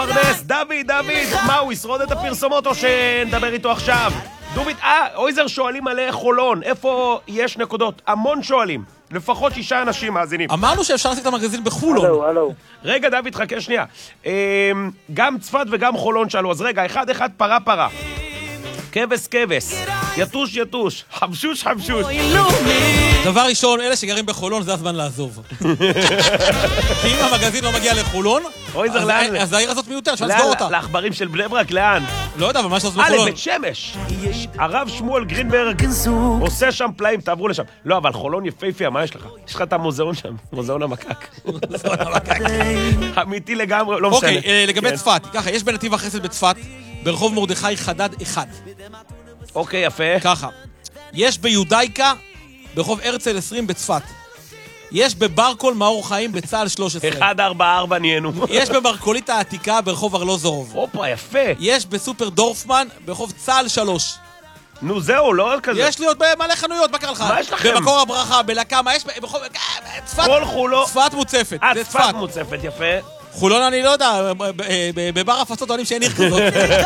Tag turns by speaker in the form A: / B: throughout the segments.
A: דוד, מה, הוא ישרוד את הפרסומות או שנדבר איתו עכשיו? דוד, אויזר שואלים מלא חולון, איפה יש נקודות? המון שואלים, לפחות 6 אנשים מאזינים.
B: אמרנו שאפשר לשים את המגזין בחולון.
C: הלו.
A: רגע, דוד, חכה שנייה. גם צפת וגם חולון שאלו, אז רגע, אחד פרה. כבש, יתוש, חמשוש.
B: דבר ראשון, אלה שגרים בחולון זה הזמן לעזוב. כי אם המגזין לא מגיע לחולון, אז העיר הזאת מיותר, אפשר לסגור אותה.
A: לאחברים של בני ברק, לאן?
B: לא יודע, אבל מה שעשו בחולון?
A: לבית שמש. הרב שמואל גרינברג עושה שם פלאים, תעברו לשם. לא, אבל חולון יפהפייה, מה יש לך? יש לך את המוזיאון שם, מוזיאון המקק. אמיתי לגמרי, לא משנה.
B: אוקיי, לגבי צפת, ככה, יש בנתיב החסד בצפת, ברחוב מרדכי חדד 1.
A: אוקיי, יפה.
B: ככה, יש ביודאיקה, ברחוב הרצל 20 בצפת. יש בברקול מאור חיים בצהל 13.
A: 144 נהיינו.
B: יש במרכולית העתיקה ברחוב ארלוזורוב.
A: הופה, יפה.
B: יש בסופר דורפמן ברחוב צהל 3.
A: נו זהו, לא כזה.
B: יש לי עוד במלא חנויות, מה קרה לך?
A: מה יש לכם?
B: במקור הברכה, בלקה, מה יש? צפת.
A: כל חולו.
B: צפת מוצפת. זה
A: צפת מוצפת, יפה.
B: חולון אני לא יודע, בבר הפצות טוענים שאין עיר כזאת.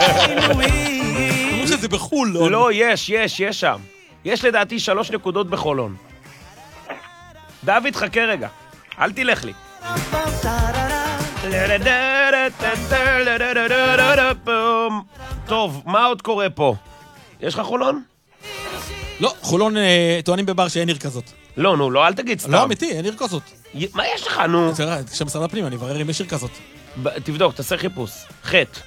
B: אמרו שזה בחולון.
A: לא, יש שם. יש לדעתי 3 נקודות בחולון. דוד, חכה רגע. אל תלך לי. טוב, מה עוד קורה פה? יש לך חולון?
B: לא, חולון טוענים בבר שאין עיר כזאת.
A: לא, נו, לא, אל תגיד סתם.
B: לא, אמיתי, אין עיר כזאת.
A: מה יש לך, נו?
B: כשמשרד הפנים, אני אברר אם יש עיר כזאת.
A: תבדוק, תעשה חיפוש. חטא.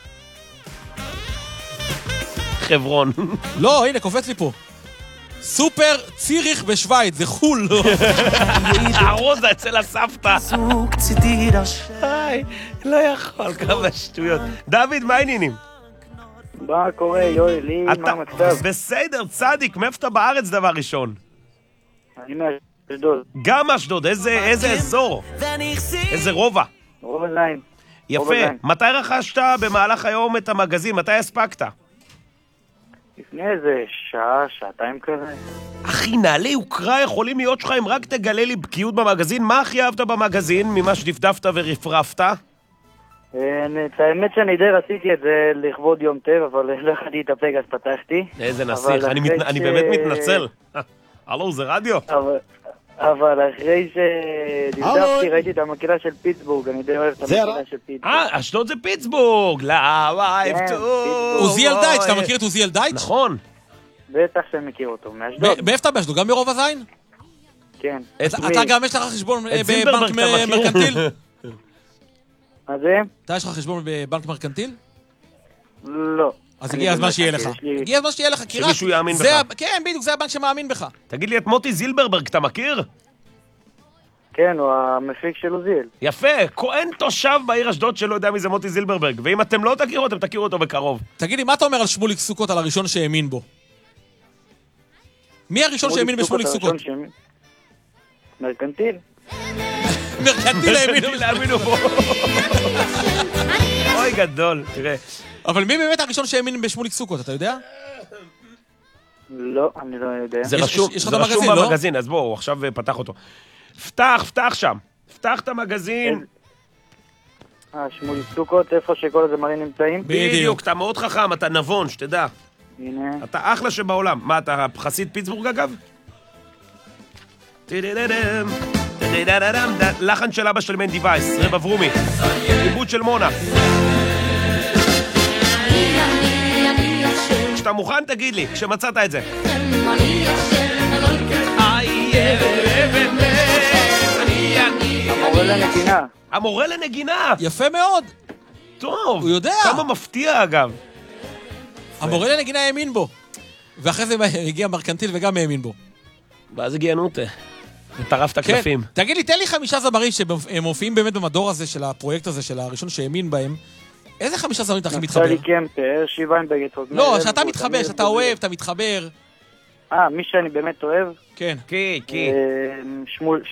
A: חברון.
B: לא, הנה, קופץ לי פה. סופר ציריך בשוויץ, זה חול.
A: הרוזה אצל הסבתא. לא יכול, כמה שטויות. דוד, מה העניינים?
C: מה קורה, יואל? לי, מה המצב?
A: בסדר, צדיק, מאיפה אתה בארץ דבר ראשון?
C: אני מאשדוד.
A: גם אשדוד, איזה אזור? איזה רובע?
C: רובע זין.
A: יפה. מתי רכשת במהלך היום את המגזין? מתי הספקת?
C: לפני איזה שעה, שעתיים כזה.
A: אחי, נעלי יוקרה יכולים להיות שלך אם רק תגלה לי בקיאות במגזין. מה הכי אהבת במגזין ממה שדפדפת ורפרפת?
C: האמת שאני די רציתי את זה לכבוד יום טבע, אבל לא יכולתי להתאפק אז פתחתי.
A: איזה נסיך, אני באמת מתנצל. הלו, זה רדיו?
C: אבל אחרי שדפדפתי ראיתי את המקהלה של פיטסבורג, אני די אוהב את המקהלה של פיטסבורג.
A: אשדוד זה פיטסבורג, לייב טוב.
B: עוזיאל דייץ', אתה מכיר את עוזיאל דייץ'?
A: נכון.
C: בטח שאני מכיר אותו, מאשדוד.
B: מאיפה אתה באשדוד? גם מרובע זין?
C: כן.
B: אתה גם יש לך חשבון בבנק מרקנטיל?
C: מה זה?
B: אתה יש לך חשבון בבנק מרקנטיל?
C: לא.
B: אז הגיע הזמן שיהיה לך. הגיע הזמן שיהיה לך, כי
A: שמישהו יאמין בך.
B: כן, בדיוק, זה הבנק שמאמין בך.
A: תגיד לי, את מוטי זילברברג, אתה מכיר?
C: כן, הוא המפיק של עוזיאל.
A: יפה, כהן תושב בעיר אשדוד שלא יודע מי זה מוטי זילברברג, ואם אתם לא תכירו, אתם תכירו אותו בקרוב.
B: תגיד לי, מה אתה אומר על שמוליק סוכות, על הראשון שהאמין בו? מי הראשון שהאמין בשמוליק סוכות?
C: מרקנטיל.
B: מרקנטיל האמינו בו.
A: אוי גדול, תראה.
B: אבל מי באמת הראשון שהאמין בשמוליק סוכות, אתה יודע?
C: לא, אני לא יודע.
A: זה רשום במגזין, אז בואו, עכשיו פתח אותו. פתח שם. פתח את המגזין.
C: שמוליק סוכות, איפה שכל הזמרים נמצאים?
A: בדיוק, אתה מאוד חכם, אתה נבון, שתדע.
C: הנה.
A: אתה אחלה שבעולם. מה, אתה חסיד פיטסבורג אגב? לחן של אבא של מנדי וייס, רב אברומי. עיבוד של מונה. כשאתה מוכן תגיד לי, כשמצאת את זה.
C: המורה לנגינה.
A: המורה לנגינה.
B: יפה מאוד.
A: טוב.
B: הוא יודע.
A: כמה מפתיע אגב.
B: המורה לנגינה האמין בו. ואחרי זה הגיע מרקנטיל וגם האמין בו.
A: ואז הגיע נוטה. וטרף את הקלפים.
B: תגיד לי, תן לי 5 זמרים שהם מופיעים באמת במדור הזה של הפרויקט הזה, של הראשון שהאמין בהם. איזה 5 זמרים אתה הכי מתחבר?
C: נפתלי קמפר, שיביינברג.
B: לא, שאתה מתחבר, שאתה אוהב, אתה מתחבר.
C: מי שאני באמת אוהב?
B: כן.
A: כי.